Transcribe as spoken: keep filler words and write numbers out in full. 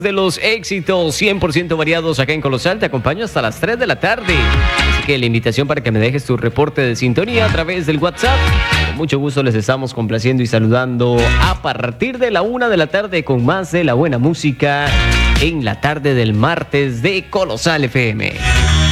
De los éxitos cien por ciento variados acá en Colosal, te acompaño hasta las tres de la tarde. Así que la invitación para que me dejes tu reporte de sintonía a través del WhatsApp. Con mucho gusto les estamos complaciendo y saludando a partir de la una de la tarde con más de la buena música en la tarde del martes de Colosal F M.